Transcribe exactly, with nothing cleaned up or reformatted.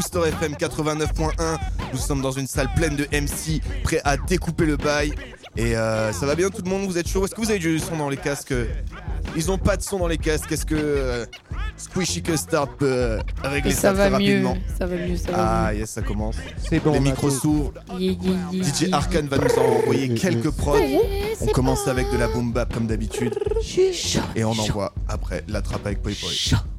Booster F M quatre-vingt-neuf point un. Nous sommes dans une salle pleine de M C, prêts à découper le bail. Et euh, ça va bien tout le monde, vous êtes chaud? Est-ce que vous avez du son dans les casques? Ils ont pas de son dans les casques. Est-ce que euh, Squishy Custard peut euh, régler ça, ça très va mieux, rapidement? ça va mieux, ça va Ah mieux. yes, ça commence. C'est bon. Les on a micros tout. s'ouvrent. Yeah, yeah, yeah, D J yeah. Arkan va nous en envoyer quelques prods. On commence avec de la boom bap comme d'habitude. Et on envoie après la trappe avec Poi Poi.